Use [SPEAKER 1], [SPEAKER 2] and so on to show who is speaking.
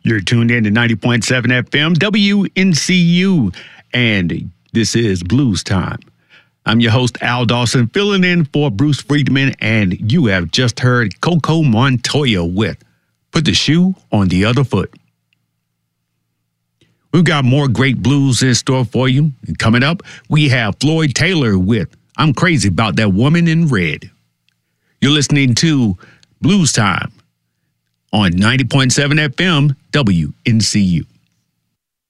[SPEAKER 1] You're tuned in to 90.7 FM, WNCU, and this is Blues Time. I'm your host, Al Dawson, filling in for Bruce Friedman, and you have just heard Coco Montoya with Put the Shoe on the Other Foot. We've got more great blues in store for you. And coming up, we have Floyd Taylor with I'm Crazy About That Woman in Red. You're listening to Blues Time on 90.7 FM, WNCU.